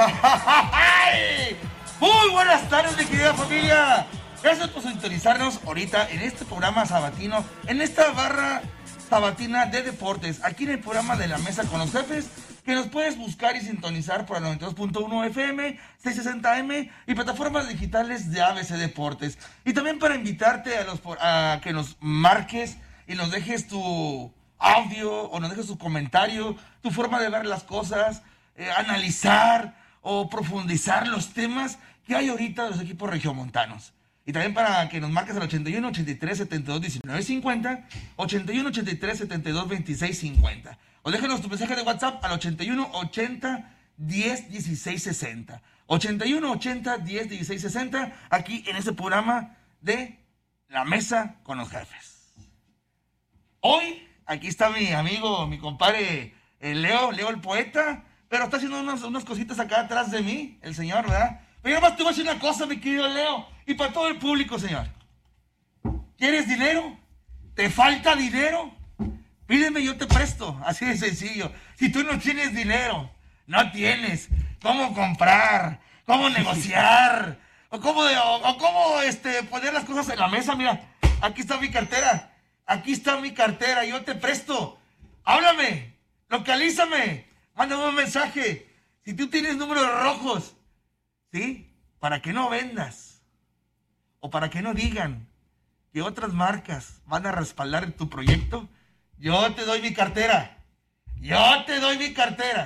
¡Ay! Muy buenas tardes, mi querida familia. Gracias por sintonizarnos ahorita en este programa sabatino, en esta barra sabatina de deportes, aquí en el programa de La Mesa con los Jefes, que nos puedes buscar y sintonizar por el 92.1 FM, 660M y plataformas digitales de ABC Deportes. Y también para invitarte a que nos marques y nos dejes tu audio o nos dejes tu comentario, tu forma de ver las cosas, analizar o profundizar los temas que hay ahorita de los equipos regiomontanos. Y también para que nos marques al 81 83 72 19 50, 81 83 72 26 50. O déjanos tu mensaje de WhatsApp al 81 80 10 16 60. 81 80 10 16 60, aquí en este programa de La Mesa con los Jefes. Hoy, aquí está mi amigo, mi compadre Leo el poeta, pero está haciendo unas cositas acá atrás de mí, el señor, ¿verdad? Pero además te voy a decir una cosa, mi querido Leo, y para todo el público, señor. ¿Quieres dinero? ¿Te falta dinero? Pídeme, yo te presto, así de sencillo. Si tú no tienes dinero, no tienes cómo comprar, cómo negociar, o cómo poner las cosas en la mesa. Mira, aquí está mi cartera, yo te presto. Háblame, localízame, mándame un mensaje. Si tú tienes números rojos, ¿sí? Para que no vendas, o para que no digan que otras marcas van a respaldar tu proyecto, yo te doy mi cartera. ¿Sí? Yo te doy mi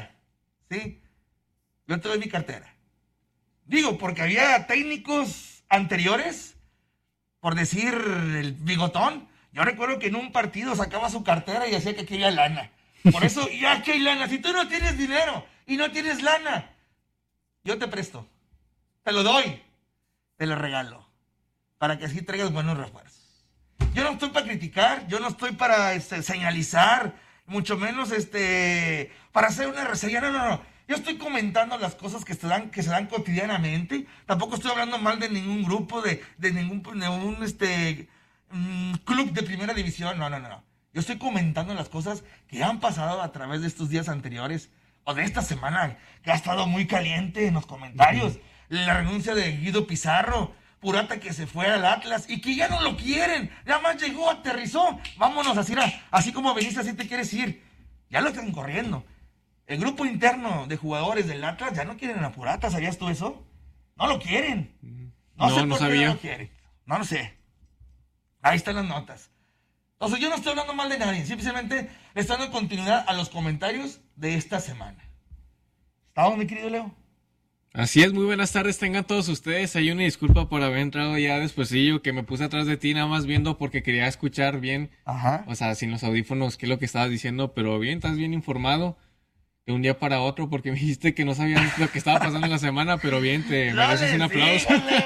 cartera. Digo, porque había técnicos anteriores, por decir el Bigotón. Yo recuerdo que en un partido sacaba su cartera y decía que quería lana. Por eso, ya que hay lana. Si tú no tienes dinero y no tienes lana, yo te presto. Te lo doy. Te lo regalo. Para que así traigas buenos refuerzos. Yo no estoy para criticar, yo no estoy para señalizar, mucho menos para hacer una reseña. No. Yo estoy comentando las cosas que se dan cotidianamente. Tampoco estoy hablando mal de ningún grupo, de ningún club de primera división. No. Yo estoy comentando las cosas que han pasado a través de estos días anteriores o de esta semana, que ha estado muy caliente en los comentarios. La renuncia de Guido Pizarro, Purata que se fue al Atlas y que ya no lo quieren. Nada más llegó, aterrizó. Vámonos, así como veniste, así te quieres ir. Ya lo están corriendo. El grupo interno de jugadores del Atlas ya no quieren a Purata. ¿Sabías tú eso? No lo quieren. No sé por qué no lo quieren. No lo sé. Ahí están las notas. Entonces yo no estoy hablando mal de nadie. Simplemente le estoy dando continuidad a los comentarios de esta semana. ¿Estamos, mi querido Leo? Así es, muy buenas tardes tengan todos ustedes. Hay una disculpa por haber entrado ya despuesillo, que me puse atrás de ti nada más viendo porque quería escuchar bien. Ajá. O sea, sin los audífonos, qué es lo que estabas diciendo, pero bien, estás bien informado de un día para otro porque me dijiste que no sabías lo que estaba pasando en la semana, pero bien, te mereces un aplauso.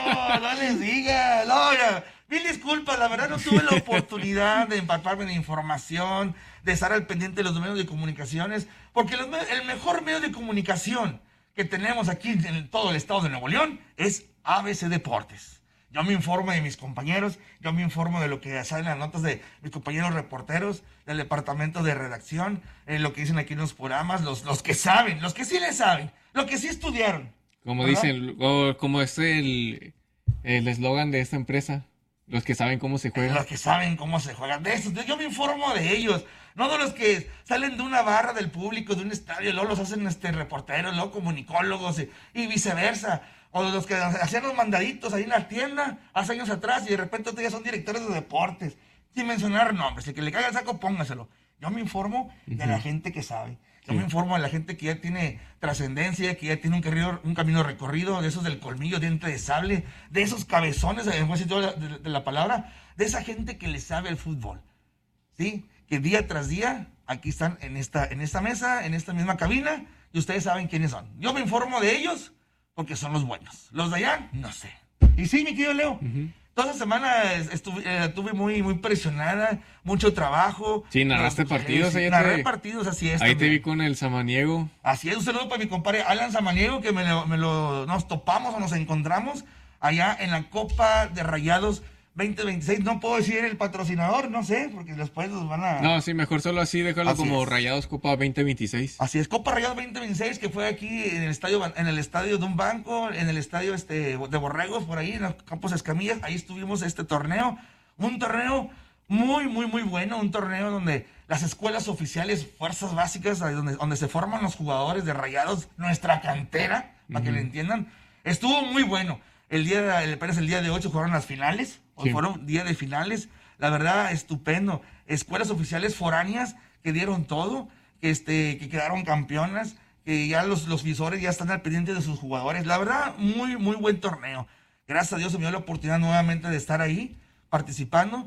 No les digas, mil disculpas, la verdad no tuve la oportunidad de empaparme de información, de estar al pendiente de los medios de comunicaciones, porque el mejor medio de comunicación que tenemos aquí en todo el estado de Nuevo León es ABC Deportes. Yo me informo de mis compañeros, yo me informo de lo que salen las notas de mis compañeros reporteros, del departamento de redacción, lo que dicen aquí en los programas, los que saben, los que sí le saben, los que sí estudiaron. Como ¿verdad? dicen, como es el eslogan de esta empresa, los que saben cómo se juega. Los que saben cómo se juega. De eso, yo me informo de ellos. No de los que salen de una barra del público, de un estadio, luego los hacen reporteros, luego comunicólogos y viceversa. O de los que hacían los mandaditos ahí en la tienda hace años atrás y de repente ya son directores de deportes. Sin mencionar nombres. El que le caiga el saco, póngaselo. Yo me informo de la gente que sabe. Yo me informo de la gente que ya tiene trascendencia, que ya tiene un camino recorrido, de esos del colmillo, diente de sable, de esos cabezones, en buen sentido de la palabra, de esa gente que le sabe el fútbol. ¿Sí? Que día tras día aquí están en esta mesa, en esta misma cabina, y ustedes saben quiénes son. Yo me informo de ellos porque son los buenos. Los de allá, no sé. Y sí, mi querido Leo, toda esta semana estuve muy presionada, mucho trabajo. Sí, narraste partidos. Narré partidos, así es. Ahí también. te vi con el Samaniego. Así es, un saludo para mi compadre Alan Samaniego, que nos topamos o nos encontramos allá en la Copa de Rayados 2026. No puedo decir el patrocinador, no sé, porque después nos van a... No, sí, mejor solo así, déjalo Así como es. Rayados Copa 2026. Así es, Copa Rayados 2026, que fue aquí en el estadio de un banco, en el estadio de Borregos, por ahí, en los Campos Escamillas. Ahí estuvimos este torneo. Un torneo muy, muy, muy bueno. Un torneo donde las escuelas oficiales, fuerzas básicas, ahí donde se forman los jugadores de Rayados, nuestra cantera, para que le entiendan. Estuvo muy bueno. El día de hoy se jugaron las finales. Hoy Sí. fueron día de finales. La verdad, estupendo. Escuelas oficiales foráneas que dieron todo, que quedaron campeonas, que ya los visores ya están al pendiente de sus jugadores. La verdad, muy, muy buen torneo. Gracias a Dios se me dio la oportunidad nuevamente de estar ahí, participando,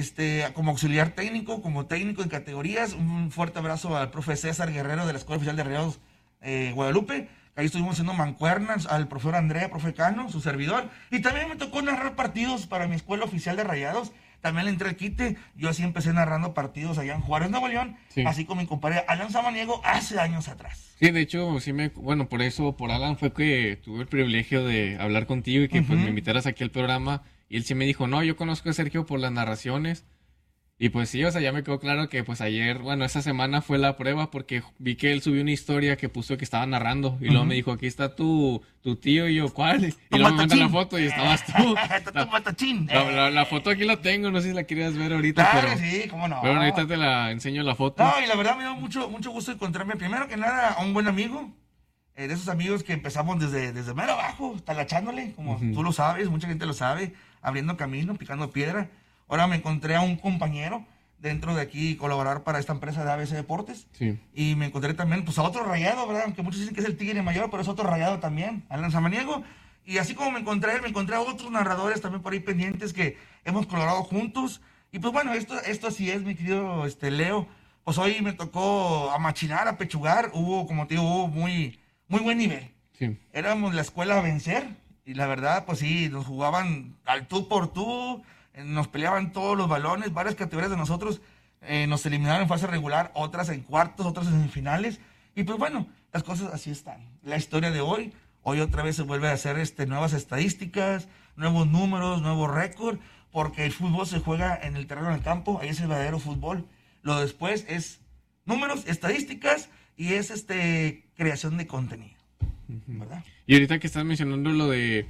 como auxiliar técnico, como técnico en categorías. Un fuerte abrazo al profe César Guerrero de la Escuela Oficial de Rayados Guadalupe. Ahí estuvimos haciendo mancuernas, al profesor Andrea, profe Cano, su servidor. Y también me tocó narrar partidos para mi Escuela Oficial de Rayados. También le entré al quite. Yo así empecé narrando partidos allá en Juárez, Nuevo León. Sí. Así como mi compadre Alan Samaniego hace años atrás. Sí, de hecho, bueno, por eso, por Alan fue que tuve el privilegio de hablar contigo y que pues me invitaras aquí al programa. Y él sí me dijo, no, yo conozco a Sergio por las narraciones. Y pues sí, o sea, ya me quedó claro que pues ayer, bueno, esa semana fue la prueba porque vi que él subió una historia que puso que estaba narrando. Y luego me dijo, aquí está tu tío. Y yo, ¿cuál? Y luego me manda la foto y estabas tú. Está tu matachín. La foto aquí la tengo, no sé si la querías ver ahorita, Claro, pero... sí, cómo no. Pero bueno, ahorita te la enseño la foto. No, y la verdad me dio mucho, mucho gusto encontrarme, primero que nada, a un buen amigo. De esos amigos que empezamos desde mero abajo, talachándole, como tú lo sabes, mucha gente lo sabe, abriendo camino, picando piedra. Ahora me encontré a un compañero dentro de aquí, colaborar para esta empresa de ABC Deportes. Sí. Y me encontré también, pues, a otro Rayado, ¿verdad? Aunque muchos dicen que es el Tigre Mayor, pero es otro Rayado también, Alan Samaniego. Y así como me encontré a otros narradores también por ahí pendientes que hemos colaborado juntos. Y pues bueno, esto así es, mi querido Leo. Pues hoy me tocó amachinar, apechugar. Como te digo, hubo muy, muy buen nivel. Sí. Éramos la escuela a vencer. Y la verdad, pues sí, nos jugaban al tú por tú. Nos peleaban todos los balones. Varias categorías de nosotros nos eliminaron en fase regular. Otras en cuartos, otras en semifinales. Y pues bueno, las cosas así están. La historia de hoy otra vez se vuelve a hacer nuevas estadísticas, nuevos números, nuevo récord, porque el fútbol se juega en el terreno del campo, ahí es el verdadero fútbol. Lo después es números, estadísticas y es creación de contenido, ¿verdad? Y ahorita que estás mencionando lo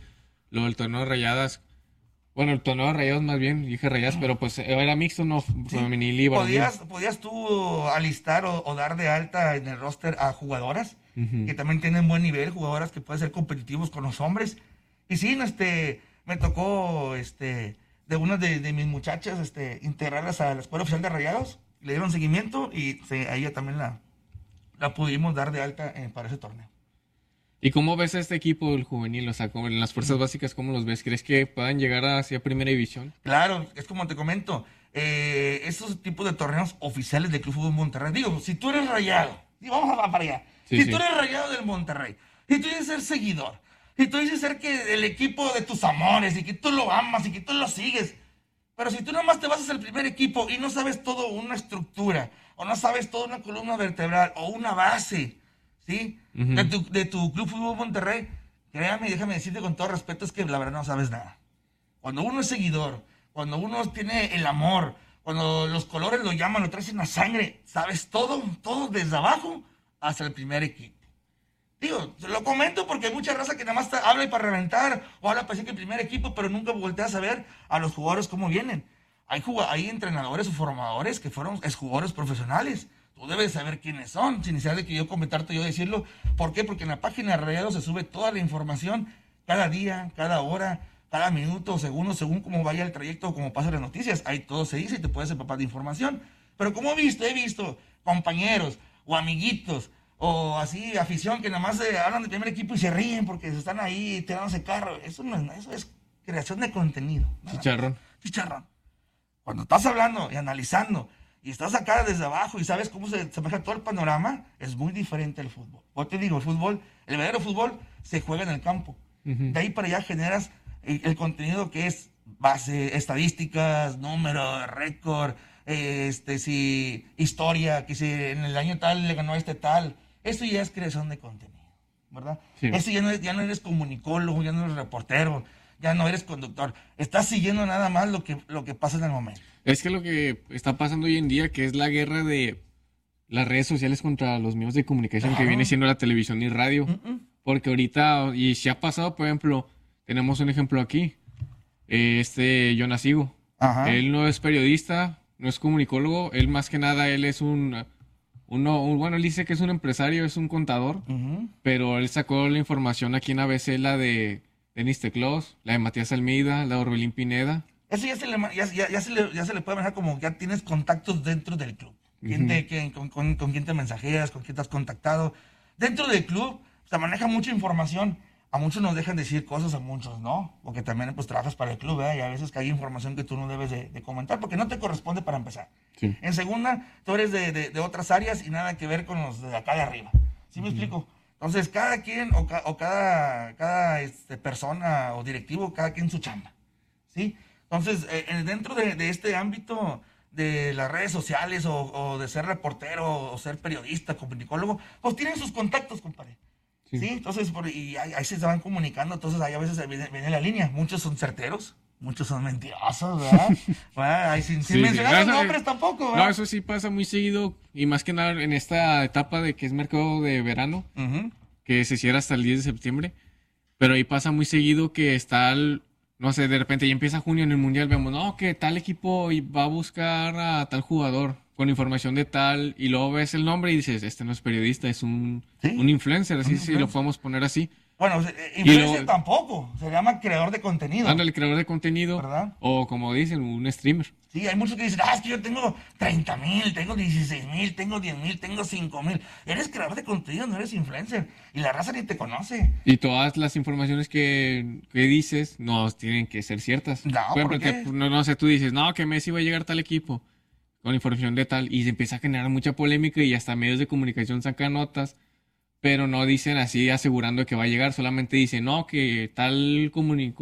del torneo de rayadas, bueno, el torneo de rayados más bien, dije rayadas, pero pues era mixto, no femenil y varonil. ¿Podías tú alistar o dar de alta en el roster a jugadoras que también tienen buen nivel, jugadoras que pueden ser competitivos con los hombres? Y sí, me tocó de una de mis muchachas integrarlas a la Escuela Oficial de Rayados, le dieron seguimiento y a ella también la pudimos dar de alta para ese torneo. ¿Y cómo ves a este equipo del juvenil? O sea, como en las fuerzas básicas, ¿cómo los ves? ¿Crees que puedan llegar hacia primera división? Claro, es como te comento, esos tipos de torneos oficiales del Club Fútbol Monterrey. Digo, si tú eres Rayado, vamos para allá. Sí, Si tú eres Rayado del Monterrey, si tú dices ser seguidor, si tú dices ser el equipo de tus amores y que tú lo amas y que tú lo sigues, pero si tú nomás te vas al primer equipo y no sabes todo una estructura, o no sabes toda una columna vertebral, o una base, ¿sí? De tu Club Fútbol Monterrey, créame y déjame decirte con todo respeto, es que la verdad no sabes nada. Cuando uno es seguidor, cuando uno tiene el amor, cuando los colores lo llaman, lo traes en la sangre, sabes todo desde abajo hasta el primer equipo. Digo, te lo comento porque hay mucha raza que nada más habla y para reventar, o habla para decir que el primer equipo, pero nunca volteas a ver a los jugadores cómo vienen. Hay entrenadores o formadores que fueron exjugadores profesionales. Tú debes saber quiénes son, sin necesidad de que yo comentarte, yo decirlo. ¿Por qué? Porque en la página de Rayados se sube toda la información, cada día, cada hora, cada minuto, segundo, según cómo vaya el trayecto o cómo pasan las noticias. Ahí todo se dice y te puedes empapar de información. Pero como he visto compañeros o amiguitos o así, afición que nada más hablan del primer equipo y se ríen porque se están ahí tirándose carro. Eso es creación de contenido. Chicharrón. Cuando estás hablando y analizando y estás acá desde abajo y sabes cómo se maneja todo el panorama, es muy diferente el fútbol. Yo te digo, el verdadero fútbol se juega en el campo. De ahí para allá generas el contenido que es base, estadísticas, números, récord, historia, que si en el año tal le ganó tal. Eso ya es creación de contenido, ¿verdad? Sí. Eso ya no eres comunicólogo, ya no eres reportero, ya no eres conductor. Estás siguiendo nada más lo que pasa en el momento. Es que lo que está pasando hoy en día, que es la guerra de las redes sociales contra los medios de comunicación, que viene siendo la televisión y radio. Porque ahorita, y si ha pasado, por ejemplo, tenemos un ejemplo aquí, Jonas Higo. Él no es periodista, no es comunicólogo, él más que nada, él es bueno, él dice que es un empresario, es un contador, pero él sacó la información aquí en ABC, la de Denis Teclós, la de Matías Almeida, la de Orbelín Pineda. Eso ya se le puede manejar como ya tienes contactos dentro del club. Con quién te mensajeas, con quién te has contactado. Dentro del club se maneja mucha información. A muchos nos dejan decir cosas, a muchos no. Porque también pues trabajas para el club, ¿eh? Y a veces que hay información que tú no debes de comentar porque no te corresponde para empezar. Sí. En segunda, tú eres de otras áreas y nada que ver con los de acá de arriba. ¿Sí me explico? Entonces, cada quien o cada persona o directivo, cada quien su chamba. ¿Sí? Entonces, dentro de este ámbito de las redes sociales o de ser reportero o ser periodista, comunicólogo, pues tienen sus contactos, compadre. Sí. Entonces, ahí se van comunicando, entonces ahí a veces viene la línea. Muchos son certeros, muchos son mentirosos, ¿verdad? Ahí sin mencionar los nombres tampoco, ¿verdad? No, eso sí pasa muy seguido, y más que nada en esta etapa de que es mercado de verano, que se cierra hasta el 10 de septiembre, pero ahí pasa muy seguido que no sé, de repente ya empieza junio en el Mundial, vemos, no, que tal equipo va a buscar a tal jugador con información de tal, y luego ves el nombre y dices, este no es periodista, es un influencer, así si lo podemos poner así. Bueno, influencer tampoco, se llama creador de contenido. Ándale, creador de contenido, ¿verdad? O como dicen, un streamer. Sí, hay muchos que dicen, es que yo tengo 30,000, tengo 16,000, tengo 10,000, tengo 5,000. Eres creador de contenido, no eres influencer. Y la raza ni te conoce. Y todas las informaciones que dices no tienen que ser ciertas. No, por ejemplo, no sé, tú dices, no, que Messi va a llegar a tal equipo con información de tal, y se empieza a generar mucha polémica y hasta medios de comunicación sacan notas, pero no dicen así asegurando que va a llegar, solamente dicen, no, que tal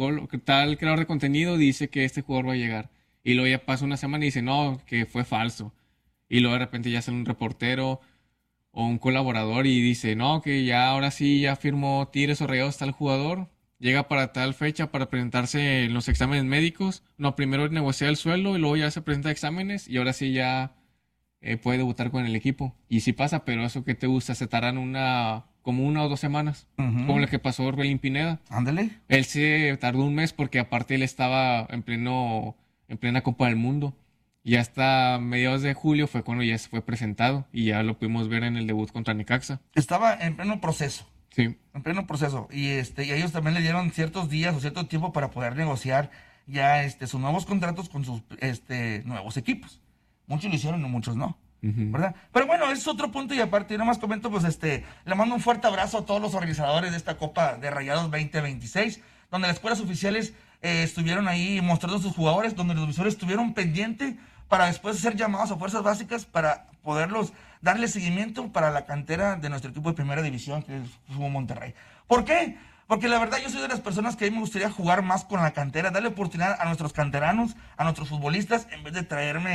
creador de contenido dice que este jugador va a llegar. Y luego ya pasa una semana y dice, no, que fue falso. Y luego de repente ya sale un reportero o un colaborador y dice, no, que ya ahora sí ya firmó Tigres o Rayados tal jugador, llega para tal fecha para presentarse en los exámenes médicos. No, primero negocia el sueldo y luego ya se presenta exámenes y ahora sí ya puede debutar con el equipo. Y sí pasa, pero eso que te gusta, se tardan como 1 o 2 semanas, como lo que pasó Orbelín Pineda. Ándale. Él se tardó un mes porque aparte él estaba en plena Copa del Mundo. Y hasta mediados de julio fue cuando ya se fue presentado y ya lo pudimos ver en el debut contra Necaxa. Estaba en pleno proceso. Sí. En pleno proceso. Y ellos también le dieron ciertos días o cierto tiempo para poder negociar ya sus nuevos contratos con sus nuevos equipos. Muchos lo hicieron y muchos no. ¿Verdad? Pero bueno, es otro punto y aparte, yo nomás comento, pues le mando un fuerte abrazo a todos los organizadores de esta Copa de Rayados 2026, donde las escuelas oficiales estuvieron ahí mostrando sus jugadores, donde los visores estuvieron pendientes para después ser llamados a fuerzas básicas para poderlos darle seguimiento para la cantera de nuestro equipo de primera división, que es Fútbol Monterrey. ¿Por qué? Porque la verdad yo soy de las personas que a mí me gustaría jugar más con la cantera, darle oportunidad a nuestros canteranos, a nuestros futbolistas, en vez de traerme